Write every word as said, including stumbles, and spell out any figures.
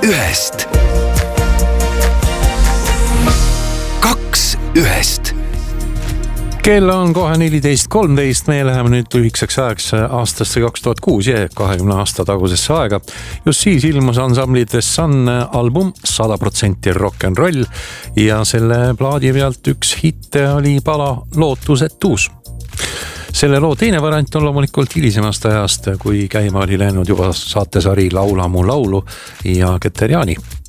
ühest. Kaks ühest. Kell on kohe neliteist kolmteist, me läheme nüüd lühikeseks ajaks aastasse kaks tuhat kuus ja kahekümne aasta tagusesse aega. Just siis ilmus ansambli The Sun album sada protsenti rock and roll ja selle plaadi pealt üks hitte oli pala Lootusetus. Selle loo teine variant on loomulikult hilisemast ajast, kui käima oli läinud juba saatesari Laula mu laulu ja Keter Jaani.